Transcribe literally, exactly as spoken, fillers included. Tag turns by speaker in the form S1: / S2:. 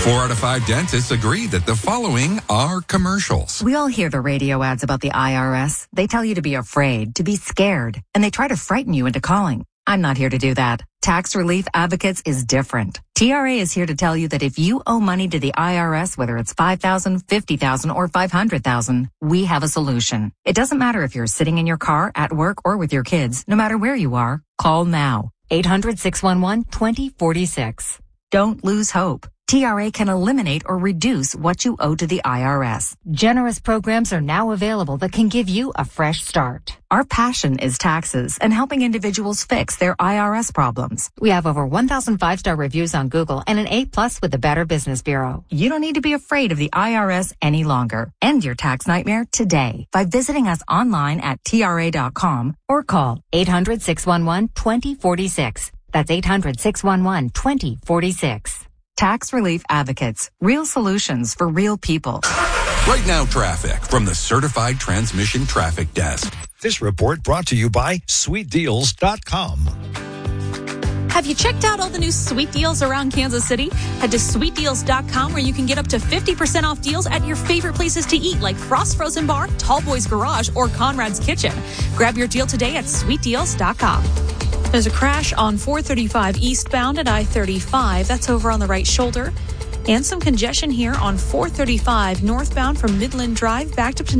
S1: Four out of five dentists agree that the following are commercials.
S2: We all hear the radio ads about the I R S. They tell you to be afraid, to be scared, and they try to frighten you into calling. I'm not here to do that. Tax Relief Advocates is different. T R A is here to tell you that if you owe money to the I R S, whether it's five thousand dollars, fifty thousand dollars, or five hundred thousand dollars, we have a solution. It doesn't matter if you're sitting in your car, at work, or with your kids. No matter where you are, call now. eight hundred, six one one, two zero four six. Don't lose hope. T R A can eliminate or reduce what you owe to the I R S. Generous programs are now available that can give you a fresh start. Our passion is taxes and helping individuals fix their I R S problems. We have over one thousand five-star reviews on Google and an A plus with the Better Business Bureau. You don't need to be afraid of the I R S any longer. End your tax nightmare today by visiting us online at T R A dot com or call eight hundred, six one one, two zero four six. That's eight hundred, six one one, two zero four six. Tax Relief Advocates. Real solutions for real people.
S1: Right now, traffic from the Certified Transmission Traffic Desk.
S3: This report brought to you by sweet deals dot com.
S4: Have you checked out all the new sweet deals around Kansas City? Head to sweet deals dot com where you can get up to fifty percent off deals at your favorite places to eat like Frost Frozen Bar, Tall Boys Garage, or Conrad's Kitchen. Grab your deal today at sweet deals dot com. There's a crash on four thirty-five eastbound at I thirty-five. That's over on the right shoulder. And some congestion here on four thirty-five northbound from Midland Drive back to